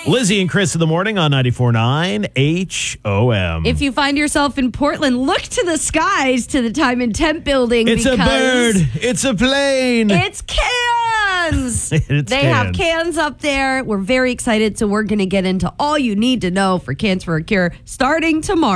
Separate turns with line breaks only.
Lizzie and Chris in the morning on 94.9 HOM.
If you find yourself in Portland, look to the skies to the Time and Temp building.
It's a bird. It's a plane.
It's cans. They have cans up there. We're very excited. So we're going to get into all you need to know for Cans for a Cure starting tomorrow.